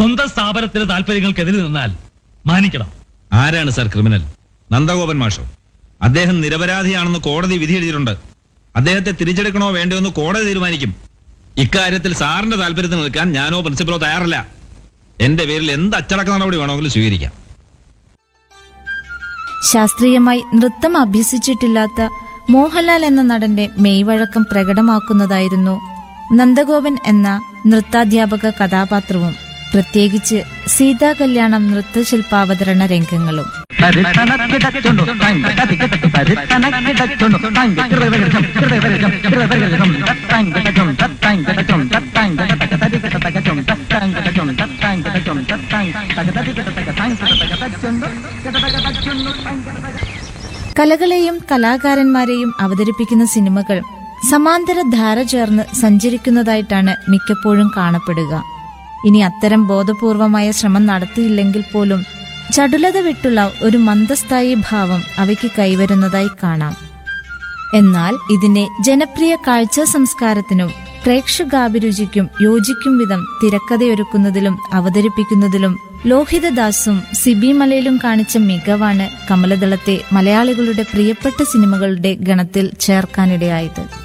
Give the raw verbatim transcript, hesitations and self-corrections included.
സ്വന്തം സ്ഥാപനത്തിലെ താല്പര്യങ്ങൾക്കെതിരെ നിന്നാൽ മാനിക്കണം. ആരാണ് സാർ ക്രിമിനൽ? നന്ദഗോപൻ മാഷോ? അദ്ദേഹം നിരപരാധിയാണെന്ന് കോടതി വിധി എഴുതിയിട്ടുണ്ട്. അദ്ദേഹത്തെ തിരിച്ചെടുക്കണോ വേണ്ടോ എന്ന് കോടതി തീരുമാനിക്കും. ഇക്കാര്യത്തിൽ സാറിന്റെ താല്പര്യത്തിന് നിൽക്കാൻ ഞാനോ പ്രിൻസിപ്പലോ തയ്യാറല്ല. എന്റെ പേരിൽ എന്ത് അച്ചടക്ക നടപടി വേണമെങ്കിലും സ്വീകരിക്കാം. ശാസ്ത്രീയമായി നൃത്തം അഭ്യസിച്ചിട്ടില്ലാത്ത മോഹൻലാൽ എന്ന നടന്റെ മെയ്വഴക്കം പ്രകടമാക്കുന്നതായിരുന്നു നന്ദഗോപൻ എന്ന നൃത്താധ്യാപക കഥാപാത്രവും പ്രത്യേകിച്ച് സീതാ കല്യാണം നൃത്തശില്പാവതരണ രംഗങ്ങളും. കലകളെയും കലാകാരന്മാരെയും അവതരിപ്പിക്കുന്ന സിനിമകൾ സമാന്തര ധാര ചേർന്ന് സഞ്ചരിക്കുന്നതായിട്ടാണ് മിക്കപ്പോഴും കാണപ്പെടുക. ഇനി അത്തരം ബോധപൂർവമായ ശ്രമം നടത്തിയില്ലെങ്കിൽ പോലും ചടുലത വിട്ടുള്ള ഒരു മന്ദസ്ഥായി ഭാവം അവയ്ക്ക് കൈവരുന്നതായി കാണാം. എന്നാൽ ഇതിനെ ജനപ്രിയ കാഴ്ചാ സംസ്കാരത്തിനും പ്രേക്ഷകാഭിരുചിക്കും യോജിക്കും വിധം തിരക്കഥയൊരുക്കുന്നതിലും അവതരിപ്പിക്കുന്നതിലും ലോഹിതദാസും സിബി മലയിലും കാണിച്ച മികവാണ് കമലദളത്തെ മലയാളികളുടെ പ്രിയപ്പെട്ട സിനിമകളുടെ ഗണത്തിൽ ചേർക്കാനിടയായത്.